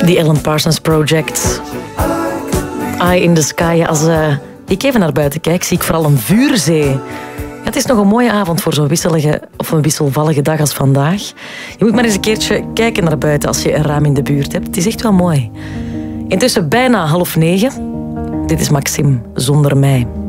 The Alan Parsons Project. Eye in the Sky. Als ik even naar buiten kijk, zie ik vooral een vuurzee. Ja, het is nog een mooie avond voor zo'n wisselige of een wisselvallige dag als vandaag. Je moet maar eens een keertje kijken naar buiten als je een raam in de buurt hebt. Het is echt wel mooi. Intussen bijna 8:30. Dit is Maxime zonder mij.